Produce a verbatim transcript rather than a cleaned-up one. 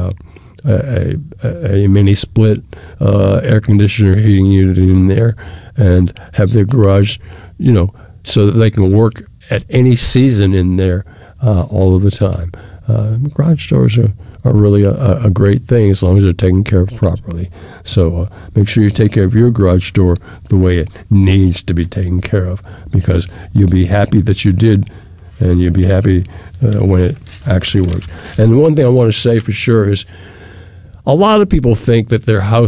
uh, a, a, a mini split uh, air conditioner heating unit in there, and have their garage, you know, so that they can work at any season in there uh, all of the time. Uh, garage doors are, are really a, a great thing as long as they're taken care of properly. So uh, make sure you take care of your garage door the way it needs to be taken care of, because you'll be happy that you did, and you'll be happy uh, when it actually works. And the one thing I want to say for sure is, a lot of people think that their house